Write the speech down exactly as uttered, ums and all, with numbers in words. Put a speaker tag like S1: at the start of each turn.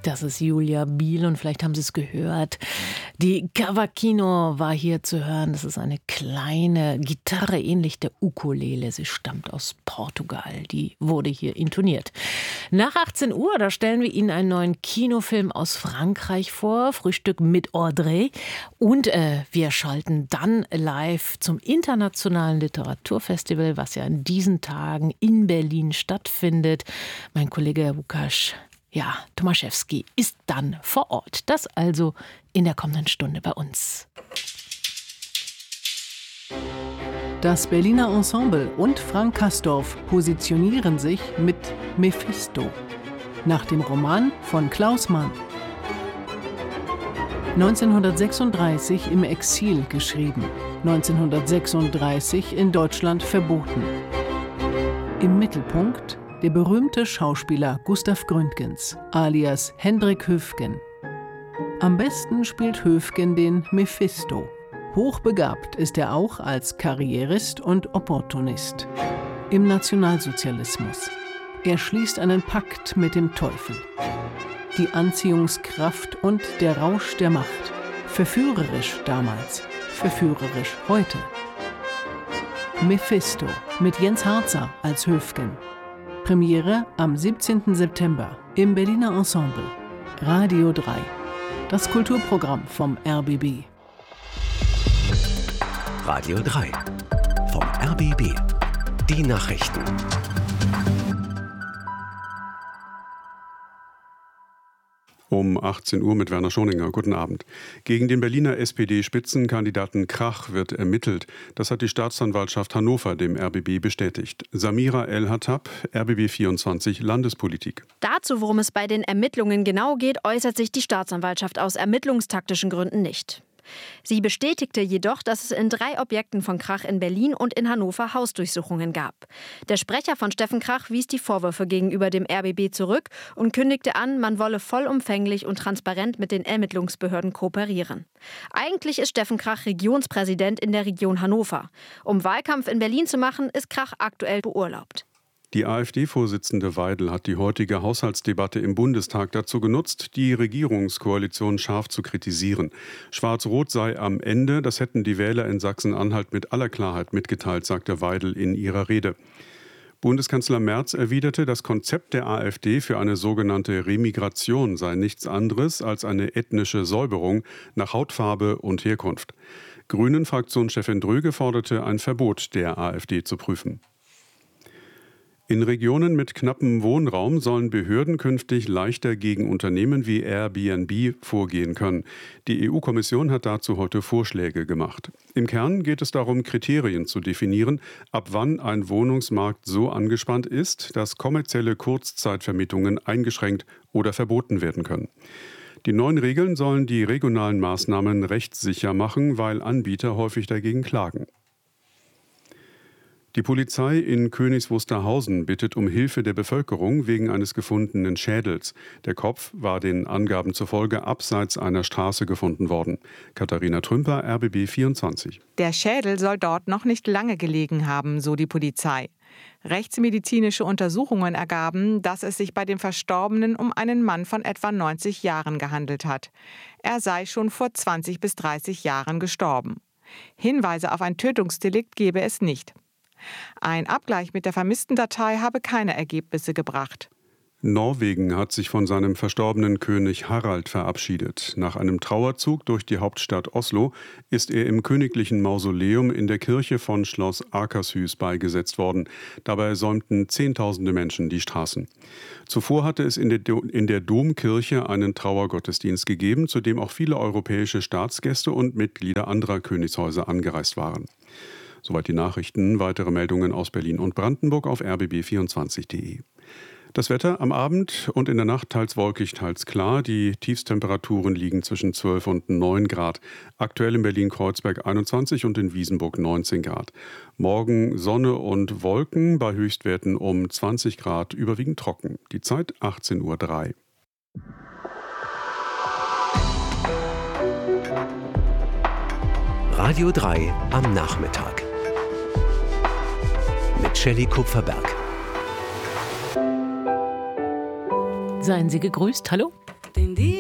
S1: Das ist Julia Biel und vielleicht haben Sie es gehört. Die Cavaquinho war hier zu hören. Das ist eine kleine Gitarre, ähnlich der Ukulele. Sie stammt aus Portugal. Die wurde hier intoniert. Nach achtzehn Uhr, da stellen wir Ihnen einen neuen Kinofilm aus Frankreich vor. Frühstück mit Audrey. Und äh, wir schalten dann live zum Internationalen Literaturfestival, was ja in diesen Tagen in Berlin stattfindet. Mein Kollege Łukasz Ja, Tomaszewski ist dann vor Ort. Das also in der kommenden Stunde bei uns.
S2: Das Berliner Ensemble und Frank Castorf positionieren sich mit Mephisto nach dem Roman von Klaus Mann. neunzehnhundertsechsunddreißig im Exil geschrieben, neunzehnhundertsechsunddreißig in Deutschland verboten. Im Mittelpunkt der berühmte Schauspieler Gustav Gründgens, alias Hendrik Höfgen. Am besten spielt Höfgen den Mephisto. Hochbegabt ist er auch als Karrierist und Opportunist. Im Nationalsozialismus. Er schließt einen Pakt mit dem Teufel. Die Anziehungskraft und der Rausch der Macht. Verführerisch damals, verführerisch heute. Mephisto mit Jens Harzer als Höfgen. Premiere am siebzehnten September im Berliner Ensemble. Radio drei. Das Kulturprogramm vom R B B.
S3: Radio drei. Vom R B B. Die Nachrichten.
S4: Um achtzehn Uhr mit Werner Schoninger. Guten Abend. Gegen den Berliner S P D-Spitzenkandidaten Krach wird ermittelt. Das hat die Staatsanwaltschaft Hannover dem R B B bestätigt. Samira El-Hattab, R B B vierundzwanzig, Landespolitik.
S5: Dazu, worum es bei den Ermittlungen genau geht, äußert sich die Staatsanwaltschaft aus ermittlungstaktischen Gründen nicht. Sie bestätigte jedoch, dass es in drei Objekten von Krach in Berlin und in Hannover Hausdurchsuchungen gab. Der Sprecher von Steffen Krach wies die Vorwürfe gegenüber dem R B B zurück und kündigte an, man wolle vollumfänglich und transparent mit den Ermittlungsbehörden kooperieren. Eigentlich ist Steffen Krach Regionspräsident in der Region Hannover. Um Wahlkampf in Berlin zu machen, ist Krach aktuell beurlaubt.
S4: Die AfD-Vorsitzende Weidel hat die heutige Haushaltsdebatte im Bundestag dazu genutzt, die Regierungskoalition scharf zu kritisieren. Schwarz-Rot sei am Ende, das hätten die Wähler in Sachsen-Anhalt mit aller Klarheit mitgeteilt, sagte Weidel in ihrer Rede. Bundeskanzler Merz erwiderte, das Konzept der AfD für eine sogenannte Remigration sei nichts anderes als eine ethnische Säuberung nach Hautfarbe und Herkunft. Grünen-Fraktionschefin Dröge forderte, ein Verbot der AfD zu prüfen. In Regionen mit knappem Wohnraum sollen Behörden künftig leichter gegen Unternehmen wie Airbnb vorgehen können. Die E U-Kommission hat dazu heute Vorschläge gemacht. Im Kern geht es darum, Kriterien zu definieren, ab wann ein Wohnungsmarkt so angespannt ist, dass kommerzielle Kurzzeitvermietungen eingeschränkt oder verboten werden können. Die neuen Regeln sollen die regionalen Maßnahmen rechtssicher machen, weil Anbieter häufig dagegen klagen. Die Polizei in Königs Wusterhausen bittet um Hilfe der Bevölkerung wegen eines gefundenen Schädels. Der Kopf war den Angaben zufolge abseits einer Straße gefunden worden. Katharina Trümper, R B B vierundzwanzig.
S6: Der Schädel soll dort noch nicht lange gelegen haben, so die Polizei. Rechtsmedizinische Untersuchungen ergaben, dass es sich bei dem Verstorbenen um einen Mann von etwa neunzig Jahren gehandelt hat. Er sei schon vor zwanzig bis dreißig Jahren gestorben. Hinweise auf ein Tötungsdelikt gebe es nicht. Ein Abgleich mit der vermissten Datei habe keine Ergebnisse gebracht.
S4: Norwegen hat sich von seinem verstorbenen König Harald verabschiedet. Nach einem Trauerzug durch die Hauptstadt Oslo ist er im königlichen Mausoleum in der Kirche von Schloss Akershus beigesetzt worden. Dabei säumten Zehntausende Menschen die Straßen. Zuvor hatte es in der, Do- in der Domkirche einen Trauergottesdienst gegeben, zu dem auch viele europäische Staatsgäste und Mitglieder anderer Königshäuser angereist waren. Soweit die Nachrichten. Weitere Meldungen aus Berlin und Brandenburg auf r b b vierundzwanzig punkt de. Das Wetter am Abend und in der Nacht teils wolkig, teils klar. Die Tiefstemperaturen liegen zwischen zwölf und neun Grad. Aktuell in Berlin-Kreuzberg einundzwanzig und in Wiesenburg neunzehn Grad. Morgen Sonne und Wolken, bei Höchstwerten um zwanzig Grad, überwiegend trocken. Die Zeit achtzehn Uhr drei.
S3: Radio drei am Nachmittag. Mit Shelley Kupferberg.
S1: Seien Sie gegrüßt. Hallo.
S7: te indico.